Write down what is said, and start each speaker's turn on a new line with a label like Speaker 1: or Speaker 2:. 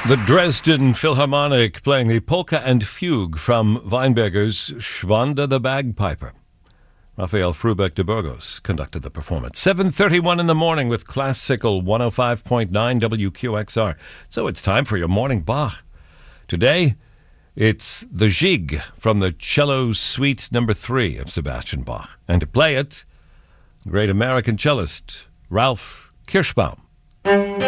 Speaker 1: The Dresden Philharmonic playing the polka and fugue from Weinberger's Schwanda the Bagpiper. Raphael Frubeck de Burgos conducted the performance. 7:31 in the morning with Classical 105.9 WQXR. So it's time for your morning Bach. Today, it's the Jig from the Cello Suite No. 3 of Sebastian Bach. And to play it, great American cellist Ralph Kirschbaum.